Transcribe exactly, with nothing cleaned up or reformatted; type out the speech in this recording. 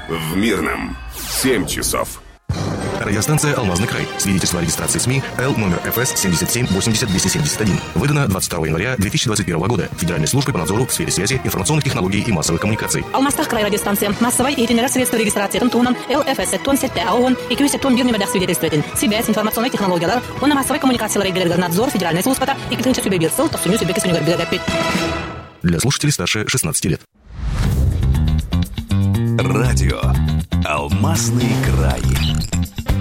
В Мирном семь часов. Радиостанция «Алмазный край». Свидетельство о регистрации СМИ Л номер эф эс семь семь восемь ноль двести семьдесят один. Выдано двадцать второго января две тысячи двадцать первого года Федеральной службой по надзору в сфере связи, информационных технологий и массовых коммуникаций. Алмастах край радиостанция. Массовой и средства регистрации Тунтунан Л эф эс тон сетте аон и кюсет тон бирни медах свидетельствует. Связь, информационные технологии, он на массовой коммуникации регулярный надзор Федеральной службы и клинча субъект ссыл, то сумею себе кисуню горбилогапит. Для слушателей старше шестнадцати лет. Радио «Алмазный край».